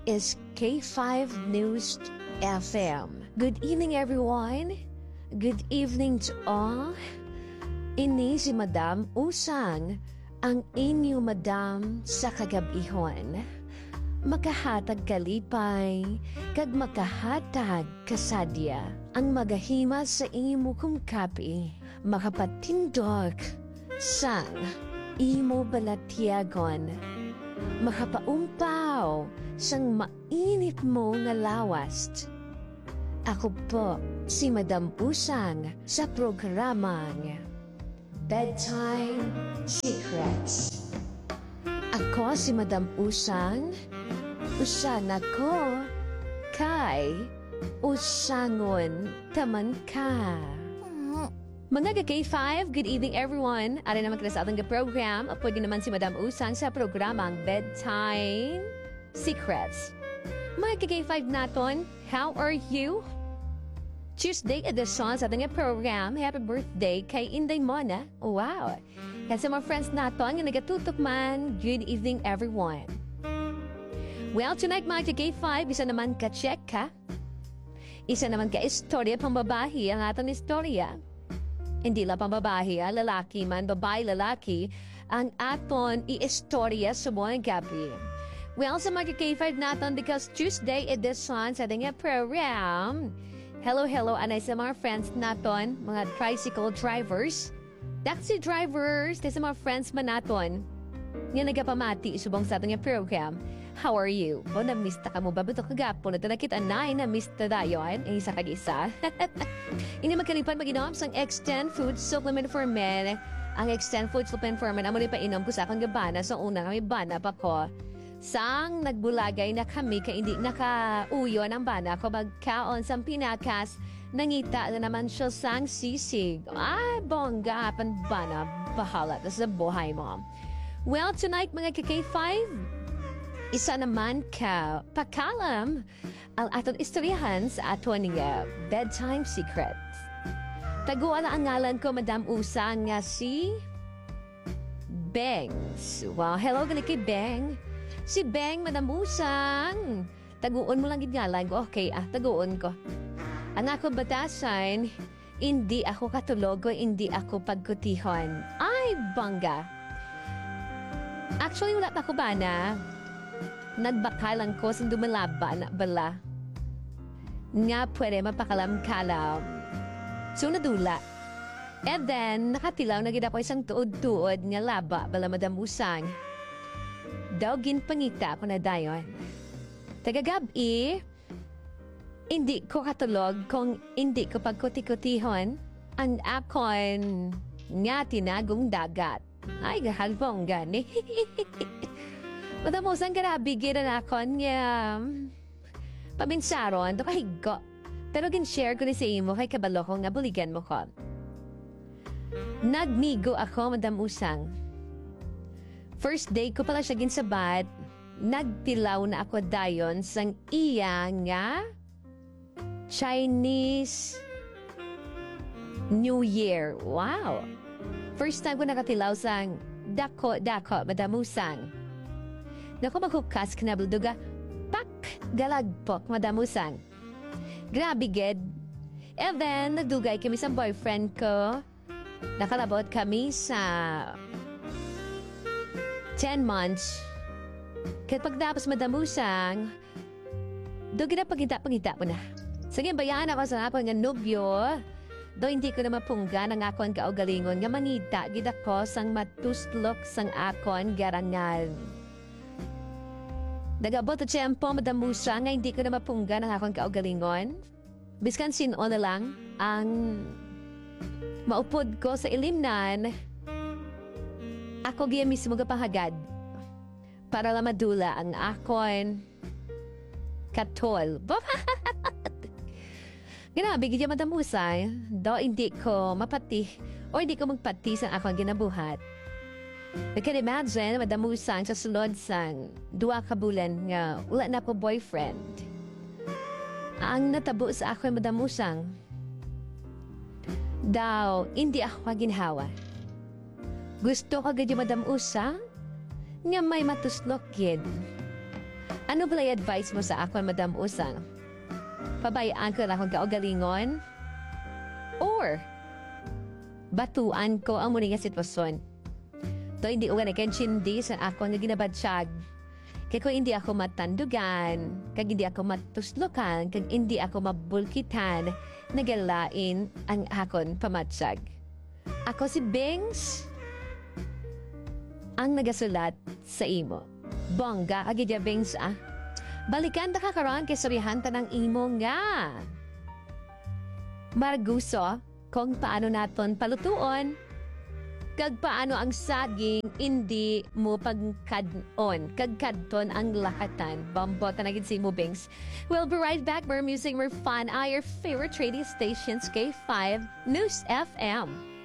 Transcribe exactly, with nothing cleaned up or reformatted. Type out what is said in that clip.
is K five News F M. Good evening, everyone. Good evening to all. Ini si Madam Usang, ang inyo Madam sa kagabihon. Makahatag kalipay, kag makahatag kasadya. Ang magahima sa imo kong kapi, makapatindog sang imo balatyagon. Makapaumpaw sang mainit mo nga lawast. Ako po si Madam Usang sa programang Bedtime Secrets. Ako si Madam Usang, usan ako kay usangon taman ka. Mga ka-K five, good evening everyone. Ari naman kita sa ating program. Pwede naman si Madam Usang sa programang Bedtime Secrets. Mga ka-K five naton, how are you? Tuesday edition sa ating program. Happy birthday kay Inday Mona. Wow! Kasi mga friends naton nga nagatutok man, good evening everyone. Well, tonight mga ka-K five, isa naman ka-check ka. Isa naman ka-istorya pambabahi ang atong istorya. Hindi lang pambabahi, ah, lalaki man, babae, lalaki, ang aton i-istorya sa buong gabi. Well, sa mga K five natin, because Tuesday edition sa ating program. Hello, hello, anay sa mga friends natin, mga tricycle drivers, taxi drivers, sa mga friends man natin, nga nagapamati subong sa ating program. How are you? Bo, na-mista ka mo ba? Bato kagapon na nakita na na-mista dayon. Ang isa kag-isa. Hindi magkalipan mag-inom sang Extend Food Supplement for Men. Ang Extend Food Supplement for Men, amo rin pa-inom ko sa akong gabana. So, una kami bana pa ko. Sang nagbulagay na kami ka hindi nakauyo ng bana ko magkaon sang pinakas. Nangita na naman siya sang sisig. Ay, bongga. Pan bana. Bahala. Tas sa buhay mo. Well, tonight mga ka-K five, isa naman ka pakalam ang aton istoryahan sa aton nga Bedtime Secrets. Taguan na ang ngalan ko, Madam Usang, nga si Bengs. Wow, hello gani kay Beng. Si Beng, Madam Usang. Taguon mo lang gid ngalan ko. Okay, ah, taguon ko. Ang ako batasan, hindi ako katulog o hindi ako pagkutihon. Ay, bangga. Actually, wala pa ko ba na nagbakalan ko sa dumalaba na bala. Nga pwede mapakalam-kalam. So, nadula. And then, nakatilaw na gina ko isang tuod-tuod nga laba bala Madam Usang. Daw ginpangita ko na dayon. Tagagabi, hindi ko katulog kung hindi ko pagkuti-kutihon ang akon nga tinagong dagat. Ay, gahalbong gani. Madam Usang, grabe, gira na akon nga pabinsaron, do kahigo. Pero gin-share ko ni sa imo kay kabalo ko nga buligan mo ko. Nagmigo ako, Madam Usang. First day ko pala siya ginsabat, nagtilaw na ako dayon sang iya nga Chinese New Year. Wow! First time ko nakatilaw sang dako, dako, Madam Usang. Naku, maghukas ka na bulduga. Pak! Galagpok, Madam Usang. Grabe, ged. And then, nagdugay kami sa boyfriend ko. Nakalabot kami sa ten months. Kaya pagtapos, Madam Usang, doon na pagkita-pagkita po na. Sige, bayaan ako sa ako nga nobyo. Do hindi ko na mapungga ng akon kaugalingon nga mangita gid ako sang matuslok sang akon garangal. Nagabot at siyempo, Madam Usang, nga hindi ko na mapungga ng akong kaugalingon. Biskan sino na lang ang maupod ko sa ilimnan, ako giya mismo kapahagad para lang madula ang akon katol. Grabe, gidya Madam Usang, do hindi ko mapati o hindi ko magpati sa akong ginabuhat. I can imagine, Madam Usang, sa sulod sang dua ka bulan nga wala na po boyfriend. Ang natabo sa ako, Madam Usang, daw, hindi ako ginhawa. Gusto ka gadyo, Madam Usang, nga may matuslok yun. Ano pala yung advice mo sa akon, Madam Usang? Pabayaan ko na akong kaugalingon? Or, batuan ko ang muni nga sitwasyon? To hindi ugan ikan chindi sa ako nga ginabatsyag. Kaya kung hindi ako matandugan, kag hindi ako matuslokan, kag hindi ako mabulkitan, nagalain ang akon pamatsyag. Ako si Bings, ang nagasulat sa imo. Bongga, agidya Bings ah. Balikan ta kakaroon kay surihan ta ng imo nga. Marguso, kung paano naton palutuon, kag paano ang saging hindi mo pagkadon, kagkadton ang lakatan. Bambota na gid si mo, Bings. We'll be right back. More music, more fun. Ah, your favorite radio stations, K five News F M.